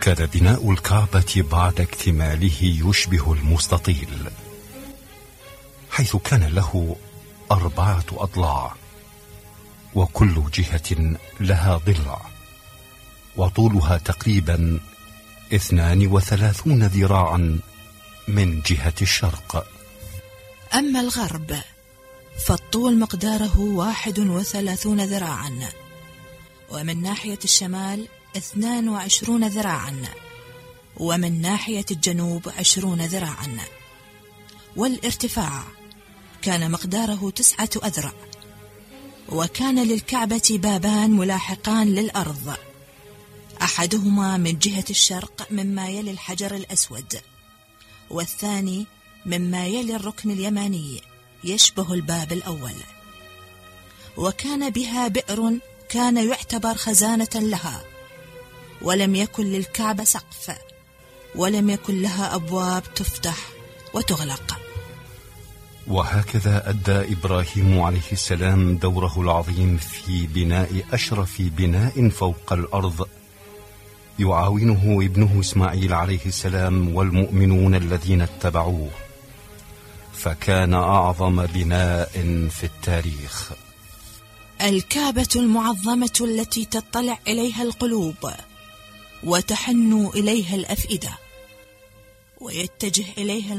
كان بناء الكعبة بعد اكتماله يشبه المستطيل، حيث كان له 4 أضلاع، وكل جهة لها ضلع، وطولها تقريبا 32 ذراعا من جهة الشرق. أما الغرب فالطول مقداره 31 ذراعا، ومن ناحية الشمال 22 ذراعا، ومن ناحية الجنوب 20 ذراعا. والارتفاع كان مقداره 9 أذرع، وكان للكعبة بابان ملاحقان للأرض، أحدهما من جهة الشرق مما يلي الحجر الأسود، والثاني مما يلي الركن اليماني يشبه الباب الأول. وكان بها بئر كان يعتبر خزانة لها، ولم يكن للكعبة سقف، ولم يكن لها أبواب تفتح وتغلق. وهكذا أدى إبراهيم عليه السلام دوره العظيم في بناء أشرف بناء فوق الأرض، يعاونه ابنه إسماعيل عليه السلام والمؤمنون الذين اتبعوه، فكان أعظم بناء في التاريخ. الكعبة المعظمة التي تطلع إليها القلوب وتحن إليها الأفئدة ويتجه إليها